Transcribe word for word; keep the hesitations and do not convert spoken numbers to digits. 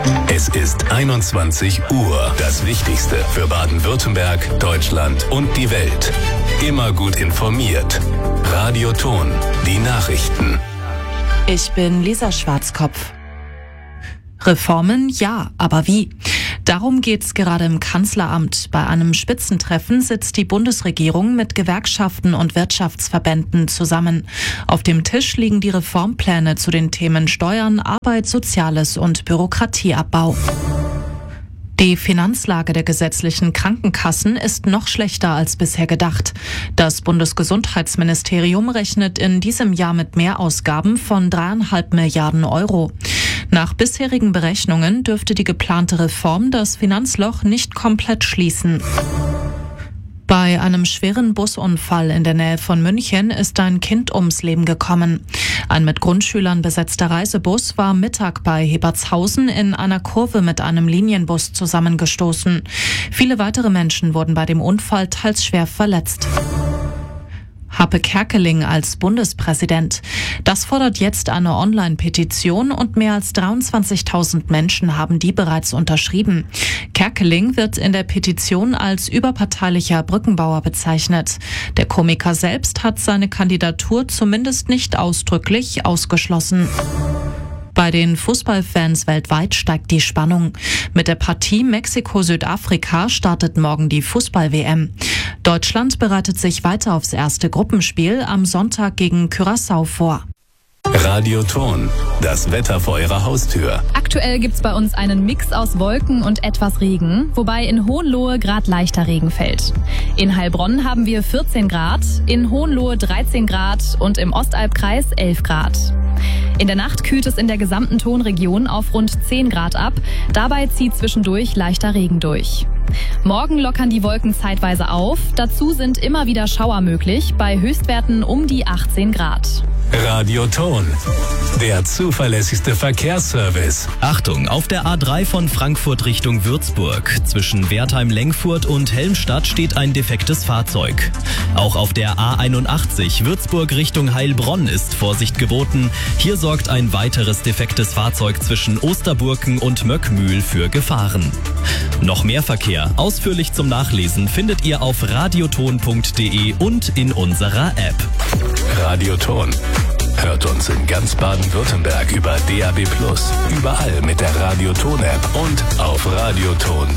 Es ist einundzwanzig Uhr. Das Wichtigste für Baden-Württemberg, Deutschland und die Welt. Immer gut informiert. Radio Ton, die Nachrichten. Ich bin Lisa Schwarzkopf. Reformen, ja, aber wie? Darum geht's gerade im Kanzleramt. Bei einem Spitzentreffen sitzt die Bundesregierung mit Gewerkschaften und Wirtschaftsverbänden zusammen. Auf dem Tisch liegen die Reformpläne zu den Themen Steuern, Arbeit, Soziales und Bürokratieabbau. Die Finanzlage der gesetzlichen Krankenkassen ist noch schlechter als bisher gedacht. Das Bundesgesundheitsministerium rechnet in diesem Jahr mit Mehrausgaben von dreieinhalb Milliarden Euro. Nach bisherigen Berechnungen dürfte die geplante Reform das Finanzloch nicht komplett schließen. Bei einem schweren Busunfall in der Nähe von München ist ein Kind ums Leben gekommen. Ein mit Grundschülern besetzter Reisebus war Mittag bei Hebertshausen in einer Kurve mit einem Linienbus zusammengestoßen. Viele weitere Menschen wurden bei dem Unfall teils schwer verletzt. Harpe Kerkeling als Bundespräsident. Das fordert jetzt eine Online-Petition und mehr als dreiundzwanzigtausend Menschen haben die bereits unterschrieben. Kerkeling wird in der Petition als überparteilicher Brückenbauer bezeichnet. Der Komiker selbst hat seine Kandidatur zumindest nicht ausdrücklich ausgeschlossen. Bei den Fußballfans weltweit steigt die Spannung. Mit der Partie Mexiko-Südafrika startet morgen die Fußball-W M. Deutschland bereitet sich weiter aufs erste Gruppenspiel am Sonntag gegen Curaçao vor. Radio Ton, das Wetter vor Ihrer Haustür. Aktuell gibt's bei uns einen Mix aus Wolken und etwas Regen, wobei in Hohenlohe gerade leichter Regen fällt. In Heilbronn haben wir vierzehn Grad, in Hohenlohe dreizehn Grad und im Ostalbkreis elf Grad. In der Nacht kühlt es in der gesamten Tonregion auf rund zehn Grad ab. Dabei zieht zwischendurch leichter Regen durch. Morgen lockern die Wolken zeitweise auf. Dazu sind immer wieder Schauer möglich, bei Höchstwerten um die achtzehn Grad. Radio Ton, der zuverlässigste Verkehrsservice. Achtung, auf der A drei von Frankfurt Richtung Würzburg. Zwischen Wertheim-Lengfurt und Helmstadt steht ein defektes Fahrzeug. Auch auf der A einundachtzig Würzburg Richtung Heilbronn ist Vorsicht geboten. Hier sorgt ein weiteres defektes Fahrzeug zwischen Osterburken und Möckmühl für Gefahren. Noch mehr Verkehr, ausführlich zum Nachlesen, findet ihr auf radioton punkt de und in unserer App. Radio Ton. Hört uns in ganz Baden-Württemberg über D A B plus, überall mit der Radio Ton App und auf radioton.